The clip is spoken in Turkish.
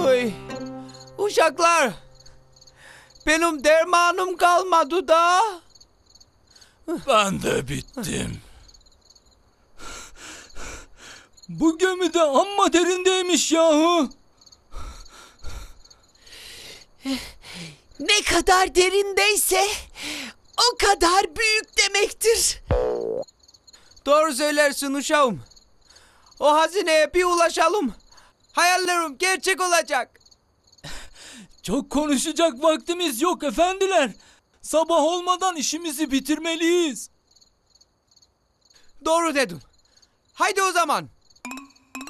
Oy. Uşaklar. Benim dermanım kalmadı da. Ben de bittim. Bu gemi de amma derindeymiş yahu. Ne kadar derindeyse o kadar büyük demektir. Doğru söylersin uşağım. O hazineye bir ulaşalım. Hayallerim gerçek olacak. Çok konuşacak vaktimiz yok efendiler. Sabah olmadan işimizi bitirmeliyiz. Doğru dedin. Haydi o zaman.